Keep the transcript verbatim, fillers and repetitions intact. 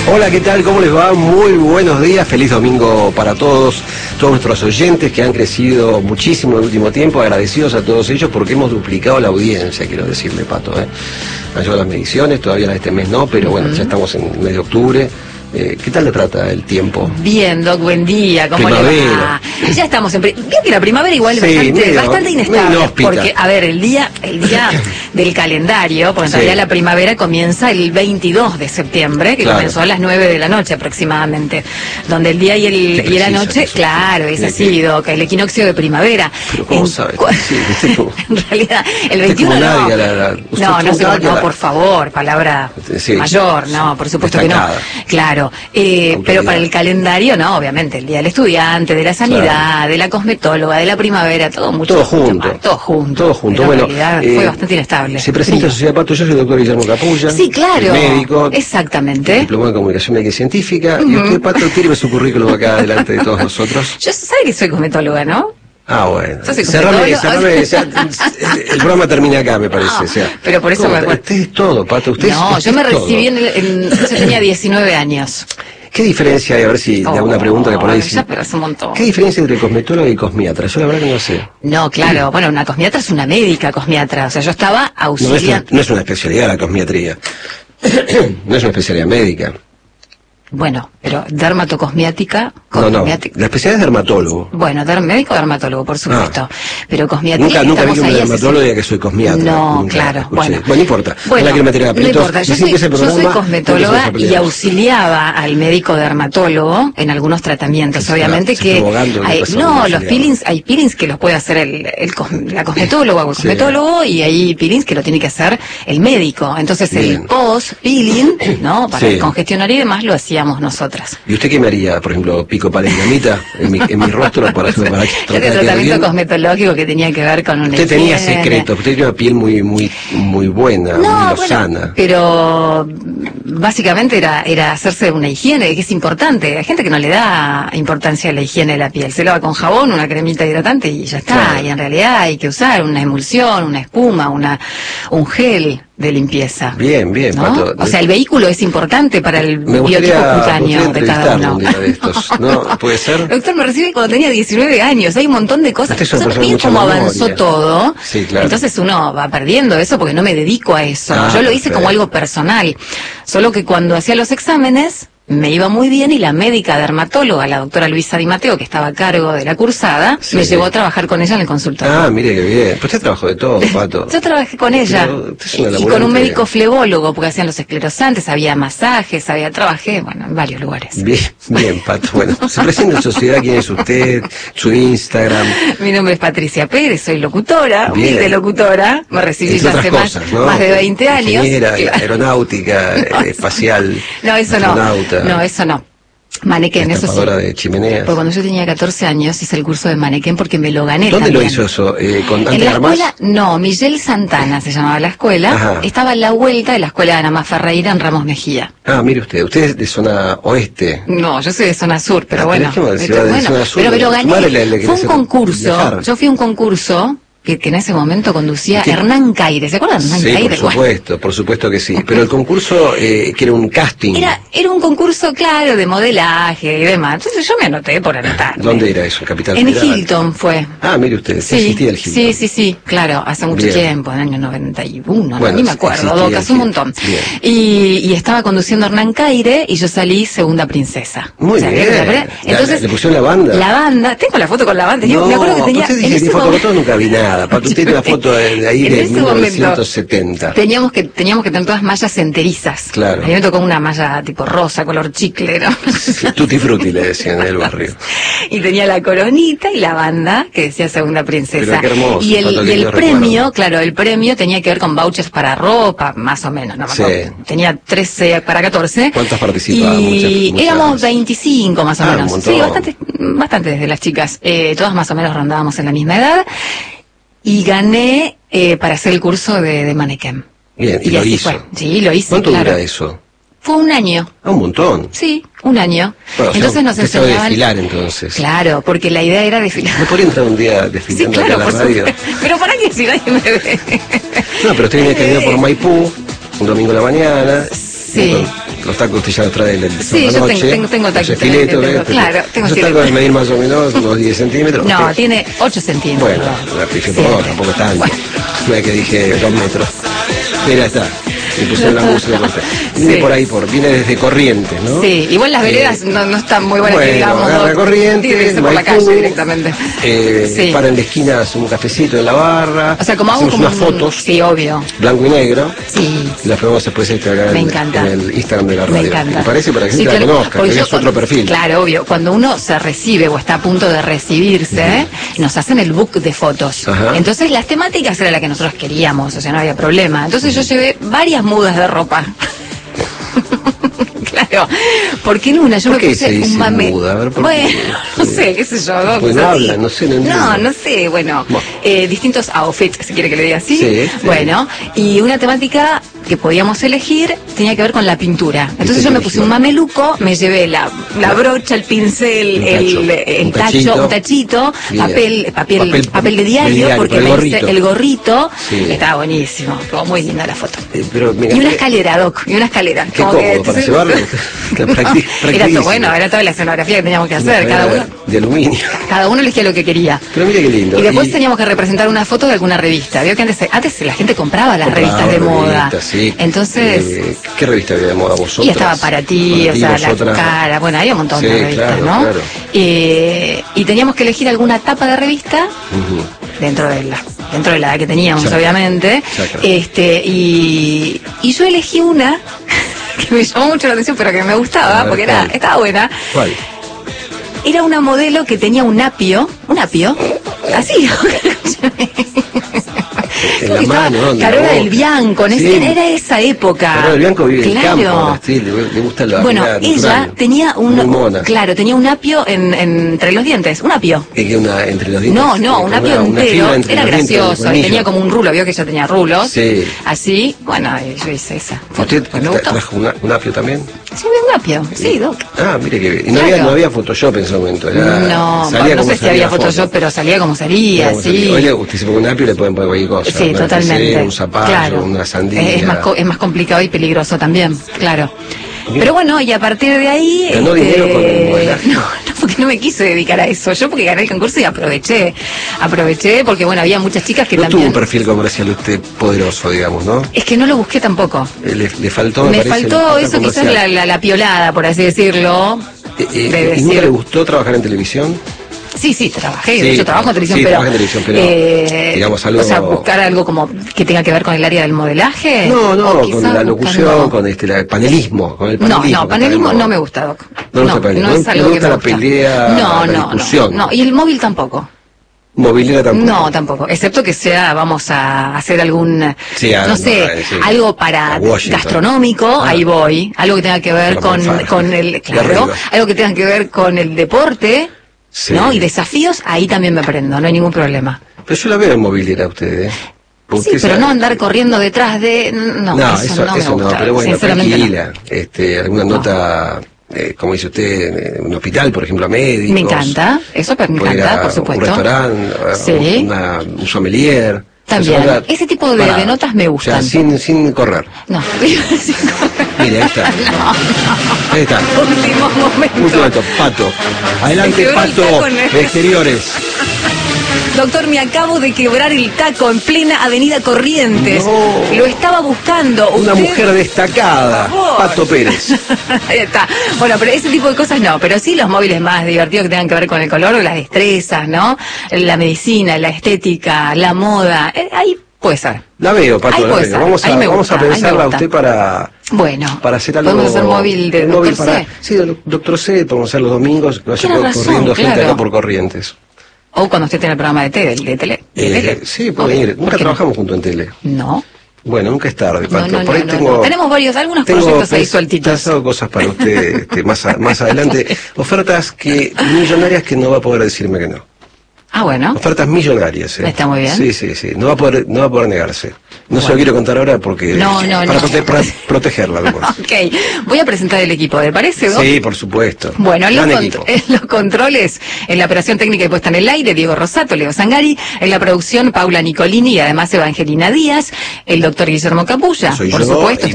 Hola, ¿qué tal? ¿Cómo les va? Muy buenos días, feliz domingo para todos, todos nuestros oyentes que han crecido muchísimo en el último tiempo, agradecidos a todos ellos porque hemos duplicado la audiencia, quiero decirle, Pato, ¿eh? Han llegado las mediciones, todavía la de este mes no, pero bueno, uh-huh. ya estamos en mes de octubre. Eh, ¿Qué tal le trata el tiempo? Bien, Doc, buen día, ¿cómo primavera. le va? Ya estamos en... Vio que la primavera igual es sí, bastante, medio, bastante inestable, porque, a ver, el día el día del calendario, porque en sí. realidad la primavera comienza el veintidós de septiembre, que claro. comenzó a las nueve de la noche aproximadamente, donde el día y, el, y la noche, eso. claro, es así, Doc, el equinoccio de primavera. Pero ¿cómo sabes? Sí, en realidad, el veintiuno no, la, la, la, no, no, no, no, por favor, palabra sí, mayor, no, por supuesto destacada. que no, claro. Eh, pero para el calendario, no, obviamente, el Día del Estudiante, de la Sanidad, claro. de la Cosmetóloga, de la Primavera, todo mucho. Todo junto. Más, todo junto. Todo junto. Pero bueno, en realidad eh, fue bastante inestable. Se presenta a Sociedad Pato, yo soy el doctor Guillermo Capulla. Sí, claro. Médico. Exactamente. Diplomado en Comunicación Médica y Científica. Uh-huh. Y usted, Pato, tíreme su currículum acá delante de todos nosotros. Yo sabe que soy cosmetóloga, ¿no? Ah, bueno. Cerrame, cerrame, o sea, el programa termina acá, me parece. No, o sea, pero por eso me acuerdo. Usted es todo, Pato. Usted no, es, yo me recibí todo. en, el, en... Yo tenía diecinueve años. ¿Qué diferencia hay? A ver si le hago una pregunta que por ahí ya, pero hace un montón. ¿Qué diferencia entre cosmetóloga y cosmiatra? Yo la verdad que no sé. No, claro. Bueno, una cosmiatra es una médica cosmiatra. O sea, yo estaba auxiliando. No es una, no es una especialidad la cosmiatría. No es una especialidad médica. Bueno, pero dermatocosmiática... No, no, la especialidad es dermatólogo. Bueno, der, médico dermatólogo, por supuesto. Ah. Pero cosmiatría... Nunca, nunca vi que un dermatólogo diga que soy cosmiatra. No, nunca claro. Escuché. Bueno, bueno, no importa. Bueno, no, la no importa. Yo soy, yo soy cosmetóloga y auxiliaba al médico dermatólogo en algunos tratamientos. Obviamente que... Hay, no, los peelings, hay peelings que los puede hacer el, el, la cosmetóloga o el cosmetólogo sí. y hay peelings que lo tiene que hacer el médico. Entonces Bien. el post-peeling, ¿no? Para sí. congestionar y demás lo hacíamos nosotras. ¿Y usted qué me haría, por ejemplo, pico palengramita en mi, en mi rostro para, para Yo de tratamiento cosmetológico que tenía que ver con una Usted tenía secretos, usted tenía una piel muy muy muy buena, no, muy bueno, sana. Pero básicamente era era hacerse una higiene, que es importante. Hay gente que no le da importancia a la higiene de la piel. Se lava con jabón, una cremita hidratante y ya está. Claro. Y en realidad hay que usar una emulsión, una espuma, una un gel de limpieza. Bien, bien, ¿no? Pato. O sea, el vehículo es importante para el me biotipo cutáneo de cada uno. Un día de estos, ¿no? ¿Puede ser? Doctor, me recibí cuando tenía diecinueve años, hay un montón de cosas. ¿Sabes cómo avanzó todo? Sí, claro. Entonces uno va perdiendo eso porque no me dedico a eso. Ah, Yo lo hice perfecto. como algo personal. Solo que cuando hacía los exámenes me iba muy bien y la médica dermatóloga, la doctora Luisa Di Matteo, que estaba a cargo de la cursada, sí, me sí. llevó a trabajar con ella en el consultorio. Ah, mire qué bien. Pues usted trabajó de todo, Pato. Yo trabajé con ella. Y con un médico flebólogo, porque hacían los esclerosantes, había masajes, había trabajé, bueno, en varios lugares. Bien, bien, Pato. Bueno, se presenta en sociedad, ¿quién es usted? Su Instagram. Mi nombre es Patricia Pérez, soy locutora, humilde locutora. Me recibí ya hace cosas, más, ¿no? más de veinte años. Ingeniera, aeronáutica, no, espacial. No, eso no. No, eso no. Manequén, eso sí. de chimeneas. Porque cuando yo tenía catorce años hice el curso de manequén porque me lo gané. ¿Dónde también. lo hizo eso? Eh, ¿con en la escuela? No, Miguel Santana se llamaba la escuela. Ajá. Estaba en la vuelta de la escuela de Ana Más Ferreira en Ramos Mejía. Ah, mire usted, usted es de zona oeste. No, yo soy de zona sur, pero ah, bueno. Pero, este, de bueno zona sur, pero me lo gané. Le, le Fue un concurso. Viajar. Yo fui a un concurso. Que, que en ese momento conducía Hernán Caire. ¿Se acuerdan de Hernán sí, Caire? por supuesto, por supuesto que sí. Pero el concurso, eh, que era un casting. Era, era un concurso, claro, de modelaje y demás. Entonces yo me anoté por anotar. ¿Dónde era eso? ¿Capital En Federal? Hilton fue. Ah, mire usted, sí, existía el Hilton. Sí, sí, sí, claro, hace mucho Bien. tiempo, en el año noventa y uno, bueno, no, ni me acuerdo, Docas, un montón. Y, y estaba conduciendo Hernán Caire y yo salí segunda princesa. Muy o sea, bien. Entonces, ¿le pusieron la banda? La banda, tengo la foto con la banda. No, me acuerdo que tenía. Usted dice que foto nunca vi nada. Para usted tiene una foto de, de ahí de mil novecientos setenta. Teníamos que, teníamos que tener todas mallas enterizas. Claro. A mí me tocó una malla tipo rosa, color chicle, ¿no? Sí, tutti frutti le decían en el barrio. Y tenía la coronita y la banda que decía segunda princesa. Pero qué hermoso, y el, y el premio, claro, el premio tenía que ver con vouchers para ropa, más o menos, no me acuerdo. Sí. Tenía trece para catorce. ¿Cuántas participaban? Y muchas, éramos muchas. veinticinco más o ah, menos. Sí, bastante, bastante desde las chicas. Eh, todas más o menos rondábamos en la misma edad. Y gané eh, para hacer el curso de, de manequén. Bien, y, y lo hizo. Fue. Sí, lo hice. ¿Cuánto claro. dura eso? Fue un año. Ah, un montón. Sí, un año. Bueno, entonces o sea, nos enseñaban... enseñaban... desfilar, entonces. Claro, porque la idea era desfilar. ¿Me podría entrar un día desfilando sí, claro, acá a la radio? Pero para qué si nadie me ve. No, pero usted viene caído por Maipú, un domingo a la mañana... Sí. Los tacos usted ya los trae del Sí, yo noche, tengo, tengo tacos. Fileto, tengo, claro, tengo Esos tacos de medir más o menos unos diez centímetros. No, ¿qué? Tiene ocho centímetros. Bueno, la pije por dos, tampoco tanto. Bueno. No es que dije dos metros. Mira, está. Y pusieron la música. Viene sí. por ahí, por viene desde Corrientes, ¿no? Sí, igual las veredas eh, no, no están muy buenas, bueno, que digamos. Agarra ¿no? Corrientes, por la calle directamente. Eh, sí. Para en la esquina hace un cafecito en la barra. O sea, como hago como unas fotos. Sí, obvio. Blanco y negro. Sí. Y las ponemos después este acá Me en, encanta. en el Instagram de la radio. Me encanta. Me parece para que sí, se claro, la conozca, que es otro perfil. Claro, obvio. Cuando uno se recibe o está a punto de recibirse, uh-huh. nos hacen el book de fotos. Ajá. Entonces las temáticas eran las que nosotros queríamos, o sea, no había problema. Entonces yo llevé varias mudas de ropa. Claro, ¿por qué en una? Yo ¿Por me qué puse un mame. Muda? A ver, ¿por bueno, qué? no sé, qué sé yo. ¿no? Pues no habla, no sé, no entiendo. No, no sé, bueno, bueno. Eh, distintos outfits, si quiere que le diga así. Sí, sí. Bueno, y una temática que podíamos elegir tenía que ver con la pintura. Entonces yo me puse un mameluco, me llevé la, la brocha, el pincel, el, el tacho, tachito, un tachito, papel, papel, papel, papel de diario, de diario porque el gorrito, el gorrito sí. Estaba buenísimo, estuvo muy linda la foto. Eh, pero, mira, y una escalera, Doc, y una escalera. Qué cómodo que, para llevarlo. No, era todo, bueno, era toda la escenografía que teníamos que hacer, cada uno. De aluminio. Cada uno elegía lo que quería. Pero mira qué lindo. Y después y... teníamos que representar una foto de alguna revista. Vio que antes, antes la gente compraba las compraba revistas de moda. Revistas, sí. Entonces. Eh, ¿Qué revista había de moda vosotros? Y estaba para ti, para ti o sea, vosotras... la cara. Bueno, había un montón sí, de revistas, claro, ¿no? Claro. Eh, y teníamos que elegir alguna tapa de revista uh-huh. dentro de la dentro de la edad que teníamos, Chacra. obviamente. Chacra. Este y y yo elegí una que me llamó mucho la atención, pero que me gustaba, ver, porque ¿cuál? era estaba buena. ¿Cuál? Era una modelo que tenía un apio, un apio, así. En la mano, Carola del Bianco, sí. Era esa época. Carola del Bianco vive claro. en el campo, sí, le, le gusta la bueno, vida ella natural. tenía un, claro, tenía un apio en, en, entre los dientes, un apio. ¿Es que una entre los dientes? No, no, un apio una, entero, una era gracioso, y tenía como un rulo, vio que ella tenía rulos. Sí. Así, bueno, yo hice esa. ¿Usted trajo una, un apio también? Sí, un apio, sí, Doc. Ah, mire que bien. Y no, claro. había, no había Photoshop en ese momento. Era, no, no sé si había Photoshop, foto. pero salía como salía, no, sí. Oye, usted se pone un apio y le pueden poner cualquier cosa. Sí, totalmente. Un zapato, claro. una sandía. Es más, es más complicado y peligroso también, claro. Bien. Pero bueno, y a partir de ahí... ¿Ganó este... dinero con el modelaje? No, no, porque no me quise dedicar a eso. Yo porque gané el concurso y aproveché. Aproveché porque, bueno, había muchas chicas que no también... No tuvo un perfil comercial usted poderoso, digamos, ¿no? Es que no lo busqué tampoco. Le, le faltó, me, me parece, faltó eso, quizás la, la, la piolada, por así decirlo. Eh, eh, de decir... ¿Y nunca le gustó trabajar en televisión? Sí, sí, trabajé, sí, yo trabajo en televisión, sí, pero, en televisión, pero eh, digamos algo... O sea, buscar algo como que tenga que ver con el área del modelaje. No, no, con la locución, buscando... con este, el panelismo, con el panelismo. No, no, panelismo no me gusta, Doc. No, no, no, no es algo me gusta que me la gusta. pelea, no, la no, discusión. No, no, y el móvil tampoco. Movilera tampoco. No, tampoco. Excepto que sea, vamos a hacer algún, sí, no, no sé, no, sí. algo para gastronómico, ah. ahí voy. Algo que tenga que ver con, con el, claro, algo que tenga que ver con el deporte. Sí. ¿No? Y desafíos, ahí también me prendo, no hay ningún problema. Pero yo la veo en movilera ustedes. Sí, pero sabe? no andar corriendo detrás de... No, no eso, eso, no, eso me gusta, no, pero bueno, tranquila. No. Este, alguna nota, no. eh, como dice usted, en un hospital, por ejemplo, a médicos. Me encanta, eso me encanta, por supuesto. Un restaurante, sí. una, un sommelier. También, ese tipo de, de notas me gustan. O sea, sin, sin correr. No, sin correr. Mire, ahí está. No. Ahí está. Último momento. Último momento, Pato. Adelante, Pato, exteriores. Doctor, me acabo de quebrar el taco en plena avenida Corrientes. No. Lo estaba buscando. Una ¿Usted? mujer destacada, Pato Pérez. Ahí está. Bueno, pero ese tipo de cosas no. Pero sí los móviles más divertidos que tengan que ver con el color, las destrezas, ¿no? La medicina, la estética, la moda. Eh, ahí puede ser. La veo, Pato, ahí la puede veo. Ser. Vamos, a, vamos gusta, a pensarla a usted para... Bueno, para hacer algo. Podemos hacer móvil de Doctor móvil para, C. Sí, Doctor C, podemos hacer los domingos, que vaya razón, corriendo claro. gente acá por Corrientes. O cuando usted tiene el programa de tele. De tele, de eh, tele. Sí, puede ir. Nunca trabajamos no? juntos en tele. No. Bueno, nunca es tarde, Pato. No, no, por ahí no, tengo, no. Tenemos varios, algunos tengo proyectos ahí sueltitos. Pensado cosas para usted este, más, a, más adelante. Ofertas que millonarias que no va a poder decirme que no. Ah, bueno. Ofertas millonarias. ¿eh? Está muy bien. Sí, sí, sí. No va a poder, no va a poder negarse. No bueno. se lo quiero contar ahora porque... No, no, para, no. Prote para protegerla. Ok. Voy a presentar el equipo, ¿le parece, Doc? Sí, por supuesto. Bueno, en los, en los controles, en la operación técnica y puesta en el aire, Diego Rosato, Leo Zangari, en la producción, Paula Nicolini y además Evangelina Díaz, el doctor Guillermo Capulla, Soy por yo, supuesto.